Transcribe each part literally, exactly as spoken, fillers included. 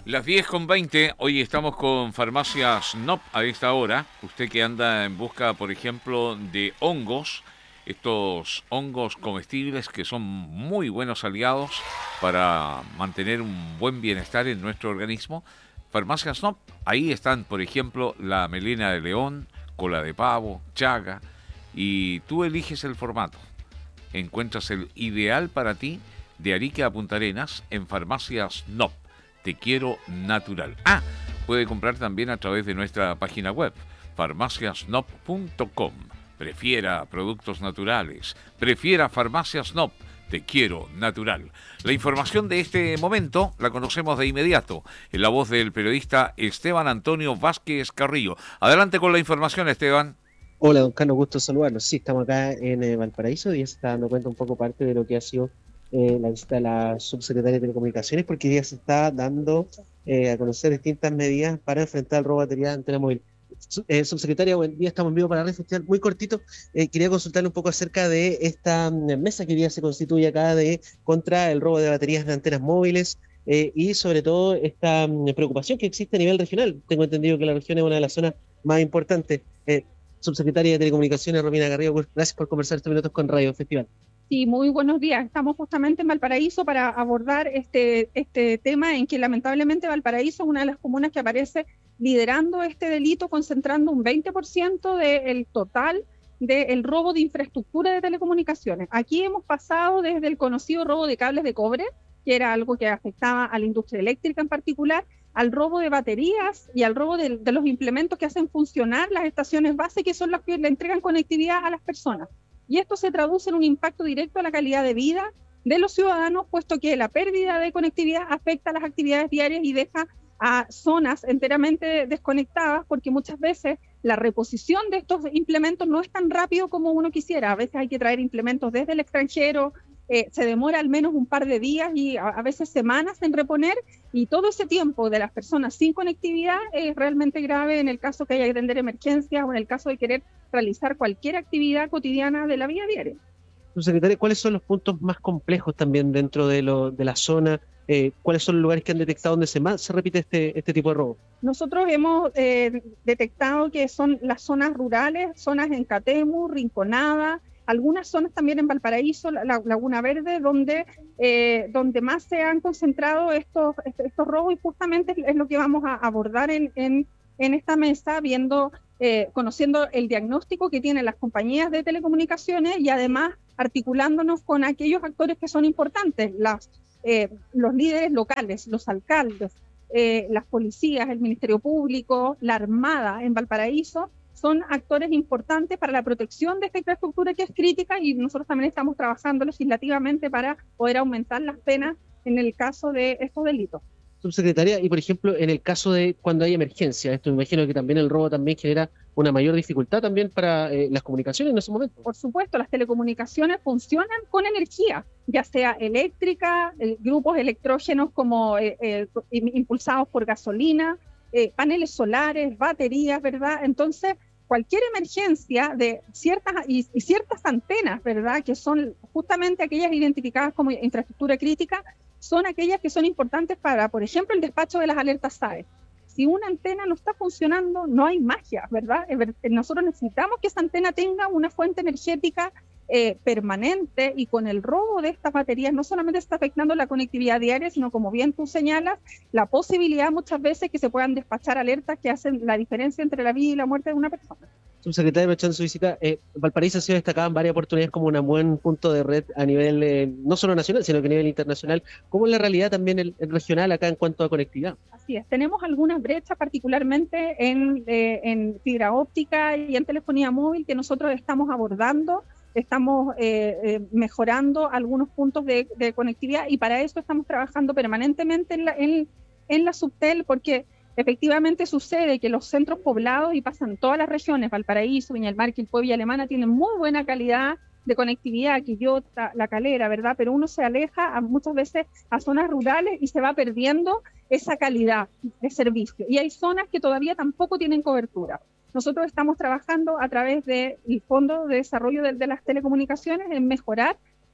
Las diez con veinte, hoy estamos con Farmacias N O P a esta hora. Usted que anda en busca, por ejemplo, de hongos, estos hongos comestibles que son muy buenos aliados para mantener un buen bienestar en nuestro organismo. Farmacias N O P, ahí están, por ejemplo, la melena de león, cola de pavo, chaga, y tú eliges el formato. Encuentras el ideal para ti de Arica a Punta Arenas en Farmacias N O P. Te quiero natural. Ah, puede comprar también a través de nuestra página web, farmacias n o p punto com. Prefiera productos naturales. Prefiera Farmacias N O P. Te quiero natural. La información de este momento la conocemos de inmediato en la voz del periodista Esteban Antonio Vázquez Carrillo. Adelante con la información, Esteban. Hola, don Carlos, gusto saludarlos. Sí, estamos acá en eh, Valparaíso y ya se está dando cuenta un poco parte de lo que ha sido eh, la visita de la subsecretaria de Telecomunicaciones, porque ya se está dando eh, a conocer distintas medidas para enfrentar el robo de batería de antena móvil. Su- eh, subsecretaria, buen día, estamos en vivo para la red social. Muy cortito, eh, quería consultarle un poco acerca de esta mm, mesa que hoy día se constituye acá de contra el robo de baterías de antenas móviles. Eh, y sobre todo esta mm, preocupación que existe a nivel regional. Tengo entendido que la región es una de las zonas más importantes. Eh, Subsecretaria de Telecomunicaciones, Romina Garrido, gracias por conversar estos minutos con Radio Festival. Sí, muy buenos días. Estamos justamente en Valparaíso para abordar este, este tema en que lamentablemente Valparaíso es una de las comunas que aparece liderando este delito, concentrando un veinte por ciento del total del robo de infraestructura de telecomunicaciones. Aquí hemos pasado desde el conocido robo de cables de cobre, que era algo que afectaba a la industria eléctrica en particular, al robo de baterías y al robo de, de los implementos que hacen funcionar las estaciones base, que son las que le entregan conectividad a las personas. Y esto se traduce en un impacto directo a la calidad de vida de los ciudadanos, puesto que la pérdida de conectividad afecta a las actividades diarias y deja a zonas enteramente desconectadas, porque muchas veces la reposición de estos implementos no es tan rápido como uno quisiera. A veces hay que traer implementos desde el extranjero, eh, se demora al menos un par de días y a, a veces semanas en reponer, y todo ese tiempo de las personas sin conectividad es realmente grave en el caso que haya que atender emergencias o en el caso de querer realizar cualquier actividad cotidiana de la vida diaria. Subsecretaria, ¿cuáles son los puntos más complejos también dentro de, lo, de la zona? Eh, ¿Cuáles son los lugares que han detectado donde se más se repite este, este tipo de robo? Nosotros hemos eh, detectado que son las zonas rurales, zonas en Catemu, Rinconada, algunas zonas también en Valparaíso, la, la Laguna Verde, donde, eh, donde más se han concentrado estos, estos robos, y justamente es, es lo que vamos a abordar en, en, en esta mesa, viendo, eh, conociendo el diagnóstico que tienen las compañías de telecomunicaciones y además articulándonos con aquellos actores que son importantes, las, eh, los líderes locales, los alcaldes, eh, las policías, el Ministerio Público, la Armada en Valparaíso. Son actores importantes para la protección de esta infraestructura que es crítica, y nosotros también estamos trabajando legislativamente para poder aumentar las penas en el caso de estos delitos. Subsecretaria, y por ejemplo, en el caso de cuando hay emergencia, esto me imagino que también el robo también genera una mayor dificultad también para eh, las comunicaciones en ese momento. Por supuesto, las telecomunicaciones funcionan con energía, ya sea eléctrica, eh, grupos electrógenos como eh, eh, impulsados por gasolina, eh, paneles solares, baterías, ¿verdad? Entonces, cualquier emergencia de ciertas y, y ciertas antenas, ¿verdad?, que son justamente aquellas identificadas como infraestructura crítica, son aquellas que son importantes para, por ejemplo, el despacho de las alertas S A E. Si una antena no está funcionando, no hay magia, ¿verdad? Nosotros necesitamos que esa antena tenga una fuente energética eh, permanente, y con el robo de estas baterías no solamente está afectando la conectividad diaria, sino, como bien tú señalas, la posibilidad muchas veces que se puedan despachar alertas que hacen la diferencia entre la vida y la muerte de una persona. Subsecretaria, aprovechando su visita, eh, Valparaíso ha sido destacada en varias oportunidades como un buen punto de red a nivel, eh, no solo nacional, sino que a nivel internacional. ¿Cómo es la realidad también el, el regional acá en cuanto a conectividad? Así es, tenemos algunas brechas, particularmente en, eh, en fibra óptica y en telefonía móvil, que nosotros estamos abordando. Estamos eh, eh, mejorando algunos puntos de, de conectividad, y para eso estamos trabajando permanentemente en la, en, en la Subtel, porque efectivamente sucede que los centros poblados, y pasan todas las regiones, Valparaíso, Viña del Mar, Quilpué, Villa Alemana, tienen muy buena calidad de conectividad, Quillota, La Calera, ¿verdad? Pero uno se aleja a, muchas veces a zonas rurales y se va perdiendo esa calidad de servicio. Y hay zonas que todavía tampoco tienen cobertura. Nosotros estamos trabajando a través del Fondo de Desarrollo de, de las Telecomunicaciones en mejorar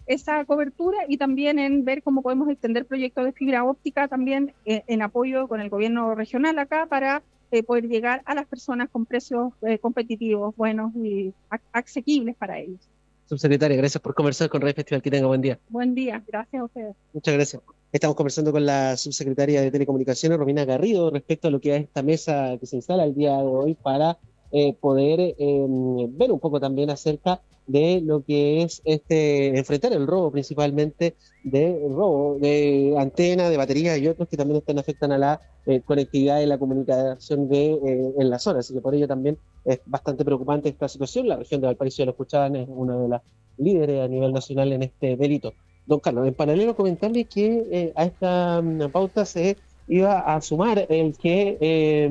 esa cobertura y también en ver cómo podemos extender proyectos de fibra óptica también eh, en apoyo con el gobierno regional acá para eh, poder llegar a las personas con precios eh, competitivos, buenos y asequibles para ellos. Subsecretaria, gracias por conversar con Radio Festival. Que tenga buen día. Buen día, gracias a ustedes. Muchas gracias. Estamos conversando con la subsecretaria de Telecomunicaciones, Romina Garrido, respecto a lo que es esta mesa que se instala el día de hoy para eh, poder eh, ver un poco también acerca de lo que es este enfrentar el robo, principalmente de robo de antenas, de baterías y otros que también están afectan a la eh, conectividad y la comunicación de, eh, en la zona. Así que por ello también es bastante preocupante esta situación. La región de Valparaíso, ya lo escuchaban, es una de las líderes a nivel nacional en este delito. Don Carlos, en paralelo comentarle que eh, a esta um, pauta se iba a sumar el que eh,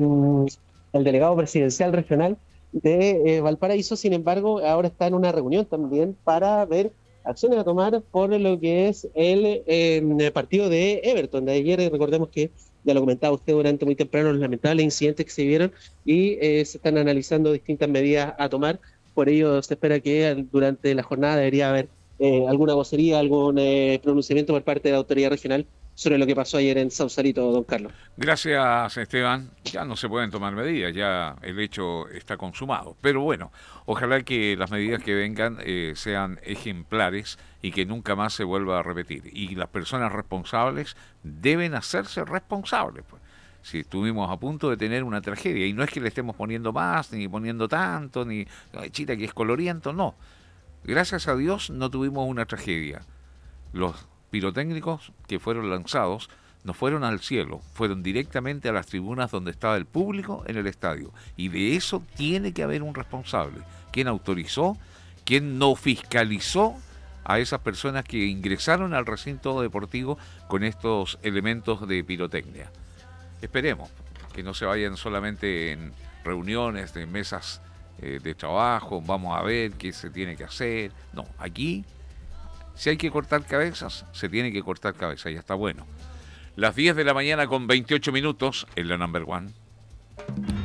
el delegado presidencial regional de eh, Valparaíso, sin embargo, ahora está en una reunión también para ver acciones a tomar por lo que es el, eh, el partido de Everton. De ayer, recordemos que ya lo comentaba usted durante muy temprano, los lamentables incidentes que se vieron y eh, se están analizando distintas medidas a tomar. Por ello, se espera que durante la jornada debería haber eh, alguna vocería, algún eh, pronunciamiento por parte de la autoridad regional sobre lo que pasó ayer en Sausalito, don Carlos. Gracias, Esteban. Ya no se pueden tomar medidas, ya el hecho está consumado. Pero bueno, ojalá que las medidas que vengan eh, sean ejemplares y que nunca más se vuelva a repetir. Y las personas responsables deben hacerse responsables, pues. Si estuvimos a punto de tener una tragedia, y no es que le estemos poniendo más, ni poniendo tanto, ni ay, chita que es coloriento, no. Gracias a Dios no tuvimos una tragedia. Los pirotécnicos que fueron lanzados no fueron al cielo, fueron directamente a las tribunas donde estaba el público en el estadio. Y de eso tiene que haber un responsable. ¿Quién autorizó? ¿Quién no fiscalizó a esas personas que ingresaron al recinto deportivo con estos elementos de pirotecnia? Esperemos que no se vayan solamente en reuniones, de mesas eh, de trabajo, vamos a ver qué se tiene que hacer. No, aquí, si hay que cortar cabezas, se tiene que cortar cabezas, ya está bueno. Las diez de la mañana con veintiocho minutos en la number one.